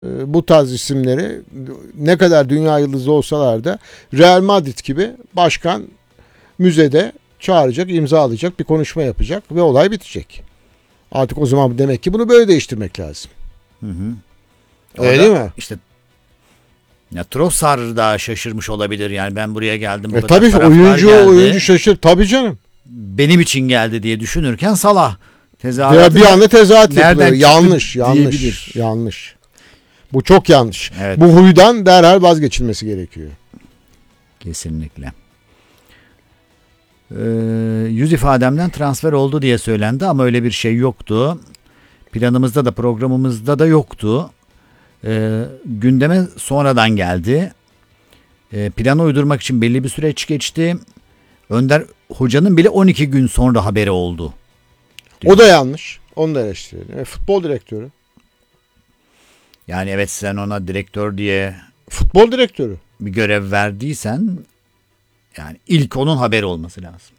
bu tarz isimleri ne kadar dünya yıldızı olsalar da Real Madrid gibi başkan müzede çağıracak, imzalayacak, bir konuşma yapacak ve olay bitecek. Artık o zaman demek ki bunu böyle değiştirmek lazım. Hı hı. Öyle değil mi? İşte ya Trossard da şaşırmış olabilir. Yani ben buraya geldim. Bu Tabii oyuncu şaşır. Tabii canım. Benim için geldi diye düşünürken Salah bir anda tezahürat yapıyor. Yanlış. Bu çok yanlış. Evet. Bu huydan derhal vazgeçilmesi gerekiyor. Kesinlikle. Yüz ifademden transfer oldu diye söylendi ama öyle bir şey yoktu. Planımızda da programımızda da yoktu. Gündeme sonradan geldi. Plana uydurmak için belli bir süreç geçti. Önder Hoca'nın bile 12 gün sonra haberi oldu. O da yanlış. Onu da eleştirelim. Futbol direktörü. Yani evet, sen ona direktör diye futbol direktörü bir görev verdiysen yani ilk onun haberi olması lazım.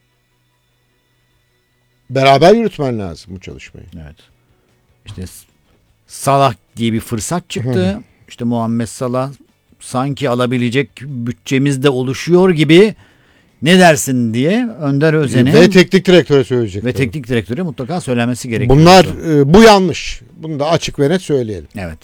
Beraber yürütmen lazım bu çalışmayı. Evet. İşte Salah diye bir fırsat çıktı. İşte Muhammed Salah sanki alabilecek bütçemiz de oluşuyor gibi, ne dersin diye Önder Özen'e ve teknik direktöre söyleyecek. Ve teknik direktöre mutlaka söylemesi gerekiyor. Bunlar bu yanlış. Bunu da açık ve net söyleyelim. Evet.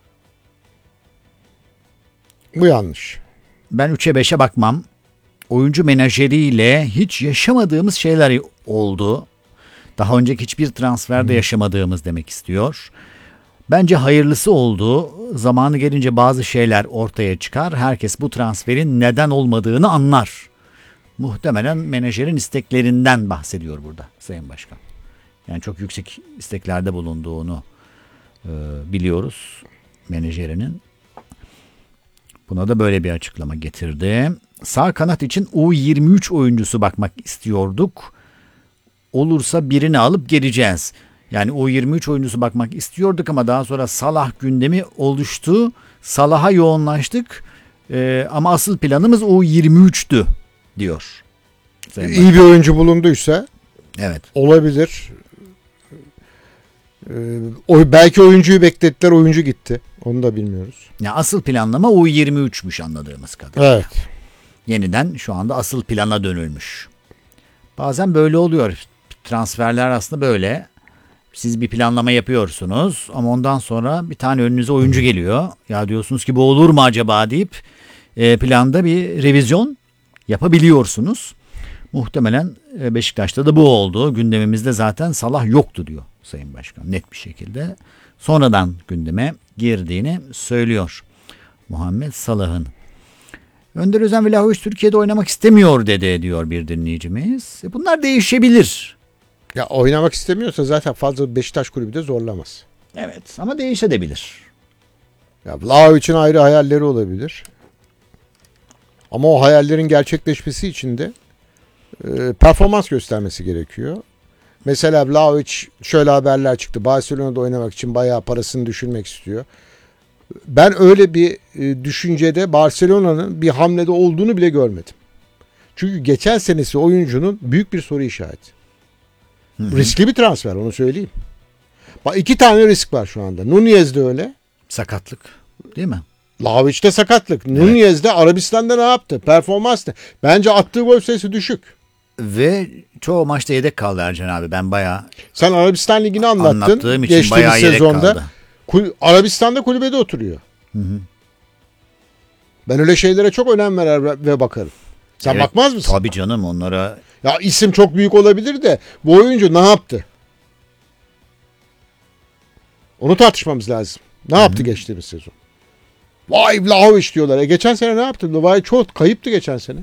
Bu yanlış. Ben 3'e 5'e bakmam. Oyuncu menajeriyle hiç yaşamadığımız şeyler oldu. Daha önceki hiçbir transferde yaşamadığımız demek istiyor. Bence hayırlısı oldu. Zamanı gelince bazı şeyler ortaya çıkar. Herkes bu transferin neden olmadığını anlar. Muhtemelen menajerin isteklerinden bahsediyor burada Sayın Başkan. Yani çok yüksek isteklerde bulunduğunu biliyoruz menajerinin. Buna da böyle bir açıklama getirdi. Sağ kanat için U23 oyuncusu bakmak istiyorduk. Olursa birini alıp geleceğiz. Yani U23 oyuncusu bakmak istiyorduk ama daha sonra Salah gündemi oluştu. Salah'a yoğunlaştık. Ama asıl planımız U23'tü diyor. İyi bir oyuncu bulunduysa evet, olabilir. Belki oyuncuyu beklettiler, oyuncu gitti. Onu da bilmiyoruz. Ya asıl planlama U23'müş anladığımız kadarıyla. Evet. Yeniden şu anda asıl plana dönülmüş. Bazen böyle oluyor. Transferler aslında böyle. Siz bir planlama yapıyorsunuz ama ondan sonra bir tane önünüze oyuncu geliyor. Ya diyorsunuz ki bu olur mu acaba deyip planda bir revizyon yapabiliyorsunuz. Muhtemelen Beşiktaş'ta da bu oldu. Gündemimizde zaten Salah yoktu diyor Sayın Başkan. Net bir şekilde sonradan gündeme girdiğini söylüyor Muhammed Salah'ın. Önder Özen Vlahovic Türkiye'de oynamak istemiyor dedi diyor bir dinleyicimiz. Bunlar değişebilir. Ya oynamak istemiyorsa zaten fazla Beşiktaş kulübü de zorlamaz. Evet ama değişebilir. Ya Vlahovic'in ayrı hayalleri olabilir. Ama o hayallerin gerçekleşmesi için de performans göstermesi gerekiyor. Mesela Vlahovic şöyle haberler çıktı. Barcelona'da oynamak için bayağı parasını düşürmek istiyor. Ben öyle bir düşüncede Barcelona'nın bir hamlede olduğunu bile görmedim. Çünkü geçen senesi oyuncunun büyük bir soru işareti. Riskli bir transfer, onu söyleyeyim. Bak 2 tane risk var şu anda. Nunez de öyle. Sakatlık değil mi? Vlahovic'te sakatlık. Evet. Nunez de Arabistan'da ne yaptı? Performans ne? Bence attığı gol sayısı düşük. Ve çoğu maçta yedek kaldı Ercan abi. Ben bayağı... Sen Arabistan Ligi'ni anlattın. Anlattığım için bayağı yedek kaldı. Arabistan'da kulübede oturuyor. Ben öyle şeylere çok önem verer ve bakarım. Sen evet, bakmaz mısın? Tabii canım, onlara... Ya isim çok büyük olabilir de bu oyuncu ne yaptı? Onu tartışmamız lazım. Ne yaptı geçtiğimiz sezon? Vay Vlahovic diyorlar. Geçen sene ne yaptı? Vay çok kayıptı geçen sene.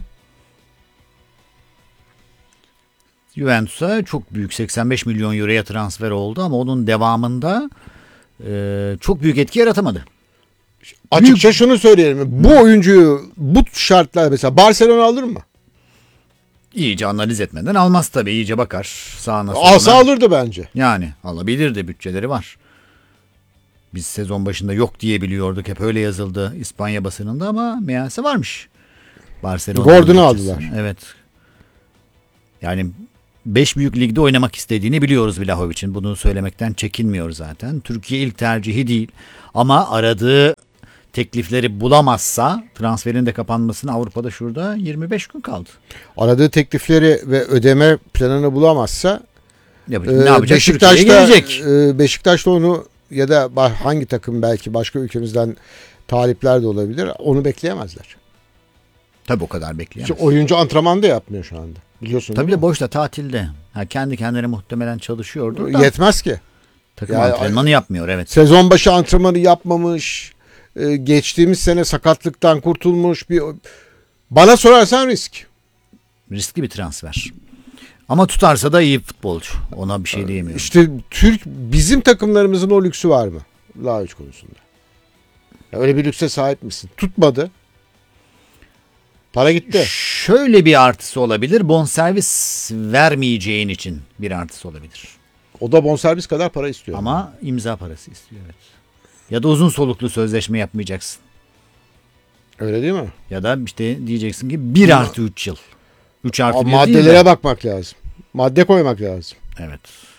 Juventus'a çok büyük 85 milyon euroya transfer oldu ama onun devamında çok büyük etki yaratamadı. Açıkça şunu söyleyelim. Bu oyuncuyu bu şartlar mesela Barcelona alır mı? İyice analiz etmeden almaz tabii. İyice bakar sağına soluna. Alsa alırdı bence. Yani alabilirdi, bütçeleri var. Biz sezon başında yok diye biliyorduk. Hep öyle yazıldı İspanya basınında ama meğerse varmış. Barcelona. Gordon'u aldılar. Evet. Yani 5 büyük ligde oynamak istediğini biliyoruz Vlahovic'in. Bunu söylemekten çekinmiyor zaten. Türkiye ilk tercihi değil. Ama aradığı teklifleri bulamazsa transferin de kapanmasına Avrupa'da şurada 25 gün kaldı. Aradığı teklifleri ve ödeme planını bulamazsa Ne yapacak? Beşiktaş'ta Türkiye'ye gelecek. Beşiktaş'ta onu ya da hangi takım, belki başka ülkemizden talipler de olabilir, onu bekleyemezler. Tabii o kadar bekleyemez. Çünkü oyuncu antrenman da yapmıyor şu anda. Biliyorsun. Tabii değil de mi? boşta, tatilde. Kendi kendine muhtemelen çalışıyordur da. Yetmez ki. Takım Yani antrenmanı yapmıyor, evet. Sezon başı antrenmanı yapmamış. Geçtiğimiz sene sakatlıktan kurtulmuş bir. Bana sorarsan risk. Riskli bir transfer. Ama tutarsa da iyi futbolcu. Ona bir şey diyemiyorum. İşte bizim takımlarımızın o lüksü var mı? Vlahovic konusunda. Öyle bir lükse sahip misin? Tutmadı. Para gitti. Şöyle bir artısı olabilir. Bonservis vermeyeceğin için bir artısı olabilir. O da bonservis kadar para istiyor. Ama imza parası istiyor, evet. Ya da uzun soluklu sözleşme yapmayacaksın. Öyle değil mi? Ya da işte diyeceksin ki 1+3 yıl. 3+1 maddelere değil de. bakmak lazım. Madde koymak lazım. Evet.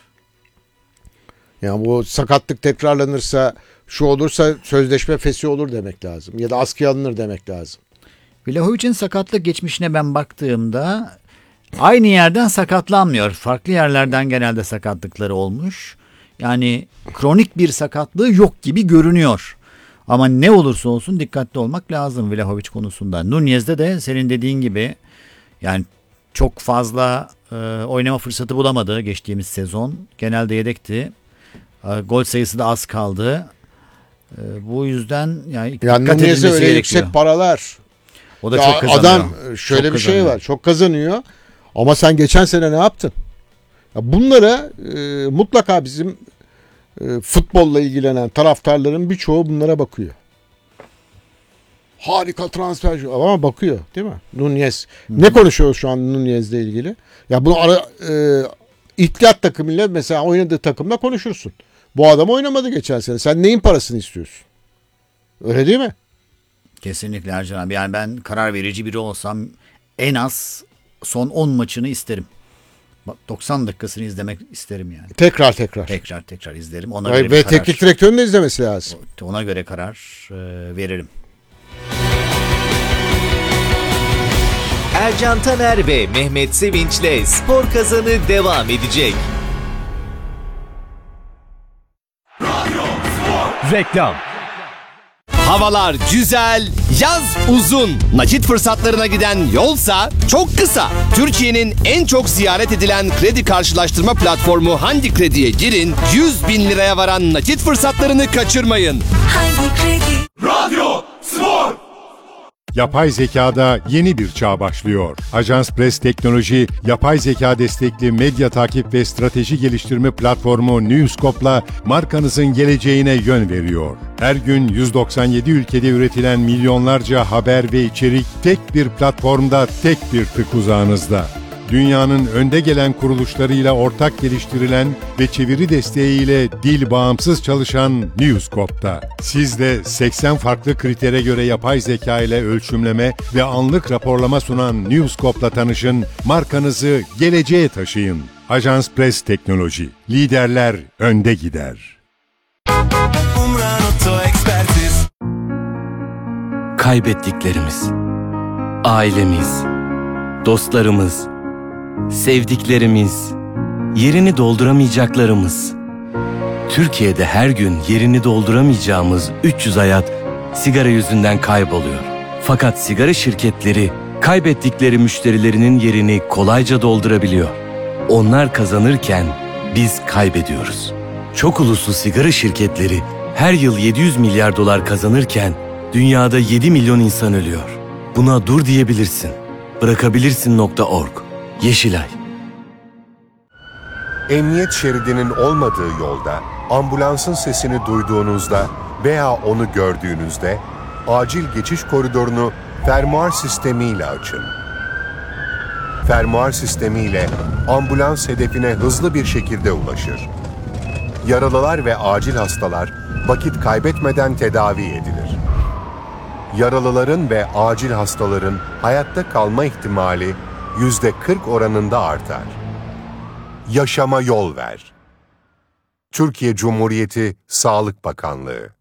Yani bu sakatlık tekrarlanırsa, şu olursa sözleşme fesih olur demek lazım. Ya da askıya alınır demek lazım. Vlahovic'in sakatlık geçmişine ben baktığımda aynı yerden sakatlanmıyor. Farklı yerlerden genelde sakatlıkları olmuş. Yani kronik bir sakatlığı yok gibi görünüyor. Ama ne olursa olsun dikkatli olmak lazım Vlahovic konusunda. Nunez'de de senin dediğin gibi yani çok fazla oynama fırsatı bulamadı geçtiğimiz sezon. Genelde yedekti. Gol sayısı da az kaldı. Bu yüzden yani dikkat Nunez'e edilmesi öyle gerekiyor. yüksek paralar. O da Ya çok kazanıyor. adam şöyle Çok bir şey kazanıyor. var. Çok kazanıyor. Ama sen geçen sene ne yaptın? Ya bunlara mutlaka bizim futbolla ilgilenen taraftarların birçoğu bunlara bakıyor. Harika transfer ama bakıyor, değil mi? Nunez. Ne konuşuyoruz şu an Nunez'le ilgili? Ya bunu İttihat takımıyla mesela oynadığı takımla konuşursun. Bu adam oynamadı geçen sene. Sen neyin parasını istiyorsun? Öyle değil mi? Kesinlikle Ercan abi. Yani ben karar verici biri olsam en az son 10 maçını isterim. 90 dakikasını izlemek isterim yani. Tekrar. Tekrar izlerim. Ona göre Ve bir karar, teknik direktörün de izlemesi lazım. ona göre karar veririm. Ercan Taner ve Mehmet Sevinç'le Spor Kazanı devam edecek. Reklam. Havalar güzel, yaz uzun. Nakit fırsatlarına giden yolsa çok kısa. Türkiye'nin en çok ziyaret edilen kredi karşılaştırma platformu Handi Kredi'ye girin. 100 bin liraya varan nakit fırsatlarını kaçırmayın. Hangi kredi? Yapay zekada yeni bir çağ başlıyor. Ajans Press Teknoloji, yapay zeka destekli medya takip ve strateji geliştirme platformu Newscope'la markanızın geleceğine yön veriyor. Her gün 197 ülkede üretilen milyonlarca haber ve içerik tek bir platformda, tek bir tık uzağınızda. Dünyanın önde gelen kuruluşlarıyla ortak geliştirilen ve çeviri desteğiyle dil bağımsız çalışan Newscope'da. Siz de 80 farklı kritere göre yapay zeka ile ölçümleme ve anlık raporlama sunan Newscope'la tanışın, markanızı geleceğe taşıyın. Ajans Press Teknoloji. Liderler önde gider. Kaybettiklerimiz, ailemiz, dostlarımız, sevdiklerimiz, yerini dolduramayacaklarımız. Türkiye'de her gün yerini dolduramayacağımız 300 hayat sigara yüzünden kayboluyor. Fakat sigara şirketleri kaybettikleri müşterilerinin yerini kolayca doldurabiliyor. Onlar kazanırken biz kaybediyoruz. Çok uluslu sigara şirketleri her yıl 700 milyar dolar kazanırken dünyada 7 milyon insan ölüyor. Buna dur diyebilirsin. Bırakabilirsin.org. Yeşilay. Emniyet şeridinin olmadığı yolda, ambulansın sesini duyduğunuzda veya onu gördüğünüzde acil geçiş koridorunu fermuar sistemiyle açın. Fermuar sistemiyle ambulans hedefine hızlı bir şekilde ulaşır. Yaralılar ve acil hastalar vakit kaybetmeden tedavi edilir. Yaralıların ve acil hastaların hayatta kalma ihtimali %40 oranında artar. Yaşama yol ver. Türkiye Cumhuriyeti Sağlık Bakanlığı.